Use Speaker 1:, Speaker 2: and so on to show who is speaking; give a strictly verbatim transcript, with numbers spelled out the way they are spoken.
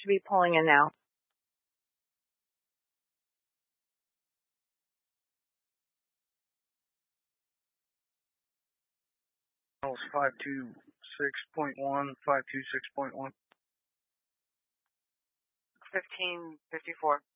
Speaker 1: should be pulling in now.
Speaker 2: five two six point one, five two six point one.
Speaker 1: fifteen fifty-four.